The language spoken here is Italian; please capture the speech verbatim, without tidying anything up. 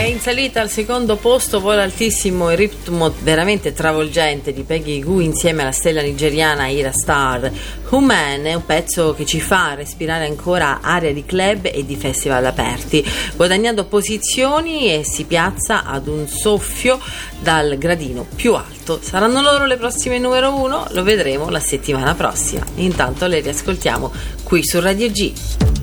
in salita al secondo posto vola altissimo il ritmo veramente travolgente di Peggy Gou insieme alla stella nigeriana Ira Star. Human è un pezzo che ci fa respirare ancora aria di club e di festival aperti, guadagnando posizioni e si piazza ad un soffio dal gradino più alto. Saranno loro le prossime numero uno? Lo vedremo la settimana prossima. Intanto le riascoltiamo qui su Radio G.